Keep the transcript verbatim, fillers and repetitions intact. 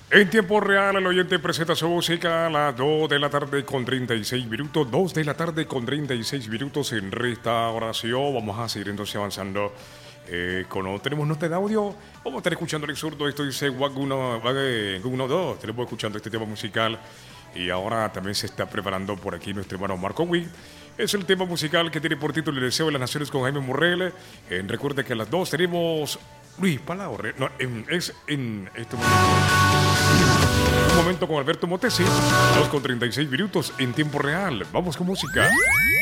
En tiempo real, el oyente presenta su música a las dos de la tarde con treinta y seis minutos. dos de la tarde con treinta y seis minutos en restauración. Vamos a seguir entonces avanzando. Eh, con, tenemos nota de audio. Vamos a estar escuchando el zurdo. Esto dice Wag uno dos. Tenemos escuchando este tema musical. Y ahora también se está preparando por aquí nuestro hermano Marco Witt. Es el tema musical que tiene por título El Deseo de las Naciones con Jaime Morrell. Eh, recuerde que a las dos tenemos Luis Palahorre. No, en, es en este momento. Un momento con Alberto Motesi. dos con treinta y seis minutos en tiempo real. Vamos con música.